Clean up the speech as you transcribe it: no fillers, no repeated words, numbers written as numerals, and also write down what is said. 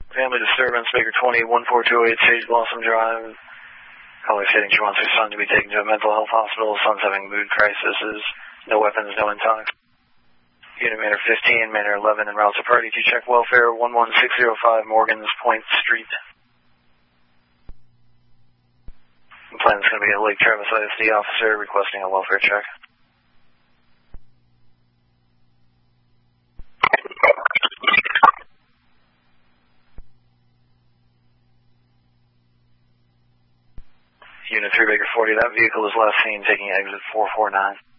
Family disturbance, Baker 20, 14208 Sage Blossom Drive. Caller stating she wants her son to be taken to a mental health hospital. Son's having mood crises. No weapons, no intox. Unit Manor 15, Manor 11, en route to party to check welfare 11605 Morgan's Point Street. The plan is going to be a Lake Travis ISD officer requesting a welfare check. Unit 3 Baker 40, that vehicle is last seen taking exit 449.